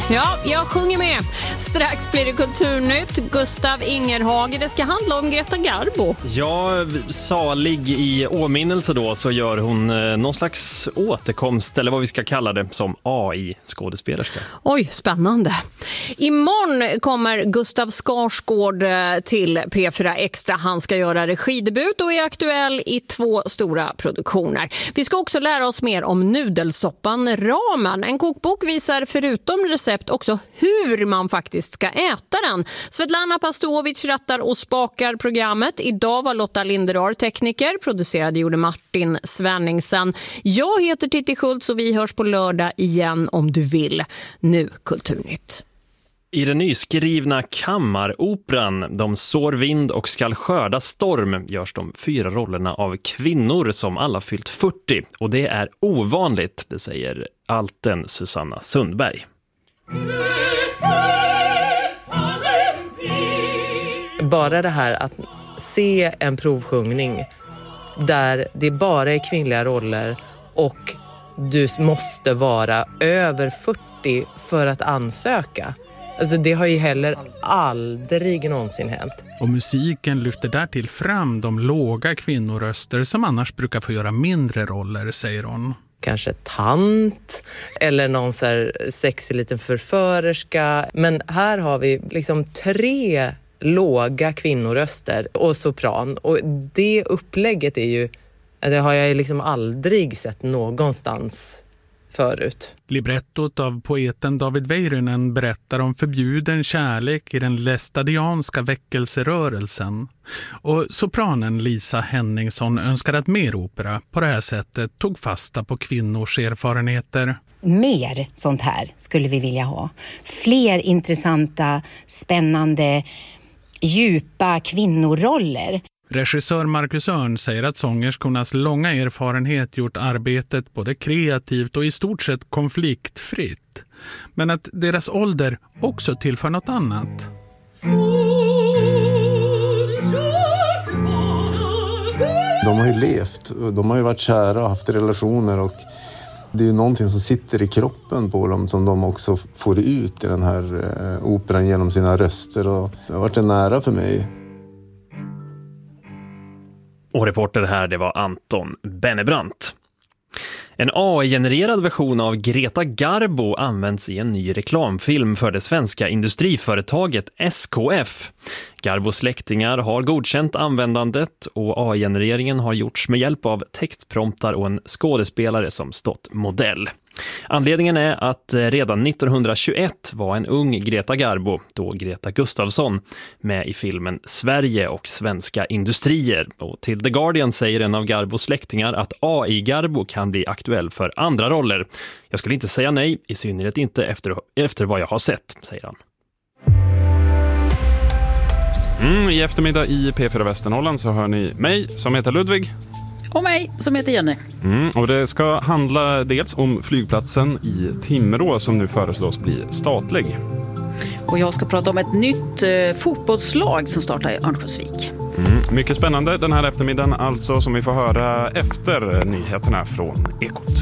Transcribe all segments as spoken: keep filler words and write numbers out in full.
Ja, jag sjunger med. Strax blir det Kulturnytt. Gustav Ingerhage, det ska handla om Greta Garbo. Ja, salig i åminnelse då så gör hon eh, någon slags återkomst, eller vad vi ska kalla det, som A I-skådespelerska. Oj, spännande. Imorgon kommer Gustav Skarsgård till P fyra Extra. Han ska göra regidebut och är aktuell i två stora produktioner. Vi ska också lära oss mer om nudelsoppan ramen. En kokbok visar förutom recept också hur man faktiskt ska äta den. Svetlana Pastovic rattar och spakar programmet. Idag var Lotta Linderar tekniker, producerade gjorde Martin Svenningsen. Jag heter Titti Schultz och vi hörs på lördag igen om du vill. Nu Kulturnytt. I den nyskrivna kammaroperan De sår vind och skall skörda storm görs de fyra rollerna av kvinnor som alla fyllt fyrtio. Och det är ovanligt, det säger alten Susanna Sundberg. Bara det här att se en provsjungning där det bara är kvinnliga roller och du måste vara över fyrtio för att ansöka. Alltså det har ju heller aldrig någonsin hänt. Och musiken lyfter därtill fram de låga kvinnoröster som annars brukar få göra mindre roller, säger hon. Kanske tant eller någon så här sexig liten förförerska. Men här har vi liksom tre låga kvinnoröster och sopran. Och det upplägget är ju, det har jag liksom aldrig sett någonstans förut. Librettot av poeten David Väyrynen berättar om förbjuden kärlek i den lästadianska väckelserörelsen. Och sopranen Lisa Henningsson önskar att mer opera på det här sättet tog fasta på kvinnors erfarenheter. Mer sånt här skulle vi vilja ha. Fler intressanta, spännande, djupa kvinnoroller. Regissör Marcus Örn säger att sångerskornas långa erfarenhet gjort arbetet både kreativt och i stort sett konfliktfritt. Men att deras ålder också tillför något annat. De har ju levt, de har ju varit kära och haft relationer och det är ju någonting som sitter i kroppen på dem som de också får ut i den här operan genom sina röster och det har varit en nära för mig. Och reporter här, det var Anton Bennebrant. En A I-genererad version av Greta Garbo används i en ny reklamfilm för det svenska industriföretaget S K F. Garbos släktingar har godkänt användandet och A I-genereringen har gjorts med hjälp av textpromptar och en skådespelare som stått modell. Anledningen är att redan nittonhundratjugoett var en ung Greta Garbo, då Greta Gustafsson, med i filmen Sverige och svenska industrier. Och till The Guardian säger en av Garbos släktingar att A I-Garbo kan bli aktuell för andra roller. Jag skulle inte säga nej, i synnerhet inte efter, efter vad jag har sett, säger han. Mm, I eftermiddag i P fyra Västernorrland så hör ni mig som heter Ludvig. Och mig som heter Jenny. Mm, och det ska handla dels om flygplatsen i Timrå som nu föreslås bli statlig. Och jag ska prata om ett nytt eh, fotbollslag som startar i Örnsköldsvik. Mm, mycket spännande den här eftermiddagen alltså som vi får höra efter nyheterna från Ekot.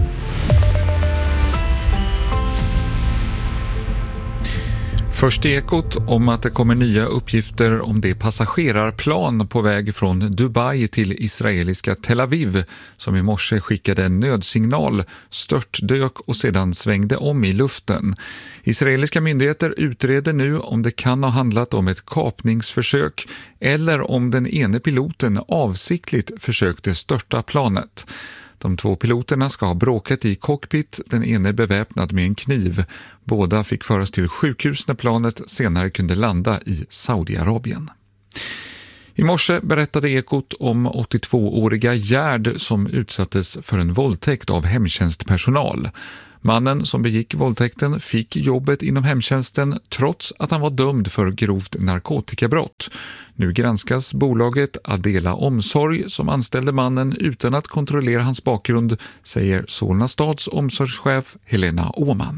Först i Ekot om att det kommer nya uppgifter om det passagerarplan på väg från Dubai till israeliska Tel Aviv som i morse skickade en nödsignal, störtdök och sedan svängde om i luften. Israeliska myndigheter utreder nu om det kan ha handlat om ett kapningsförsök eller om den ene piloten avsiktligt försökte störta planet. De två piloterna ska ha bråkat i cockpit, den ene beväpnad med en kniv. Båda fick föras till sjukhus när planet senare kunde landa i Saudiarabien. I morse berättade Ekot om åttiotvååriga Gerd som utsattes för en våldtäkt av hemtjänstpersonal. Mannen som begick våldtäkten fick jobbet inom hemtjänsten trots att han var dömd för grovt narkotikabrott. Nu granskas bolaget Adela Omsorg som anställde mannen utan att kontrollera hans bakgrund, säger Solna stads omsorgschef Helena Åman.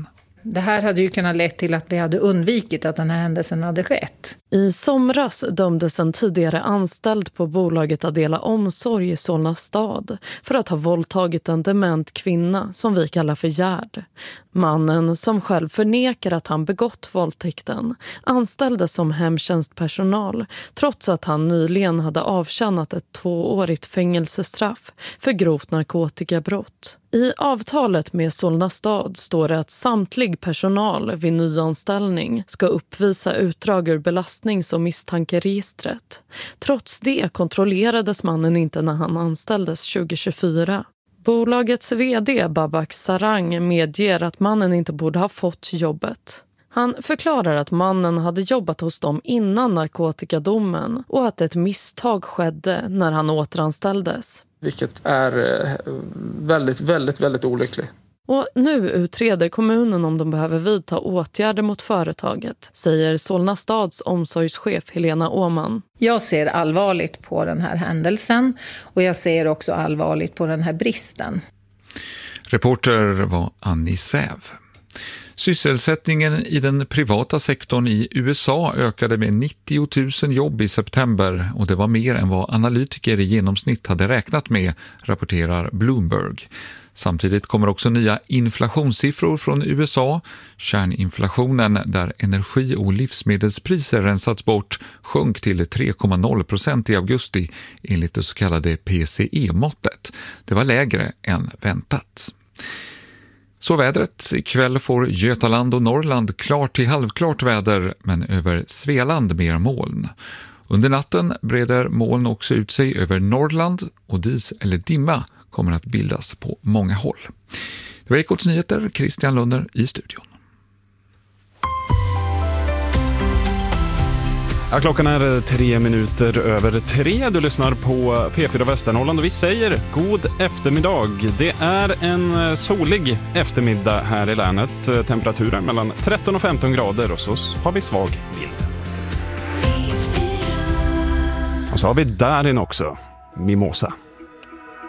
Det här hade ju kunnat lett till att vi hade undvikit att den här händelsen hade skett. I somras dömdes en tidigare anställd på bolaget Adela Omsorg i Solna stad för att ha våldtagit en dement kvinna som vi kallar för Gerd. Mannen, som själv förnekar att han begått våldtäkten, anställdes som hemtjänstpersonal trots att han nyligen hade avtjänat ett tvåårigt fängelsestraff för grovt narkotikabrott. I avtalet med Solna stad står det att samtlig personal vid nyanställning ska uppvisa utdrag ur belastnings- och misstankeregistret. Trots det kontrollerades mannen inte när han anställdes tjugohundratjugofyra. Bolagets vd Babak Sarang medger att mannen inte borde ha fått jobbet. Han förklarar att mannen hade jobbat hos dem innan narkotikadomen och att ett misstag skedde när han återanställdes. Vilket är väldigt, väldigt, väldigt olyckligt. Och nu utreder kommunen om de behöver vidta åtgärder mot företaget, säger Solna stads omsorgschef Helena Åman. Jag ser allvarligt på den här händelsen och jag ser också allvarligt på den här bristen. Reporter var Annie Säv. Sysselsättningen i den privata sektorn i U S A ökade med nittio tusen jobb i september och det var mer än vad analytiker i genomsnitt hade räknat med, rapporterar Bloomberg. Samtidigt kommer också nya inflationssiffror från U S A. Kärninflationen, där energi- och livsmedelspriser rensats bort, sjönk till tre komma noll procent i augusti enligt det så kallade P C E-måttet. Det var lägre än väntat. Så vädret. Ikväll får Götaland och Norrland klart till halvklart väder, men över Svealand mer moln. Under natten breder moln också ut sig över Norrland och dis eller dimma kommer att bildas på många håll. Det var Ekots nyheter, Christian Lunner i studion. Ja, klockan är tre minuter över tre. Du lyssnar på P fyra Västernorrland och vi säger god eftermiddag. Det är en solig eftermiddag här i länet. Temperaturen mellan tretton och femton grader och så har vi svag vind. Och så har vi Darin också, Mimosa.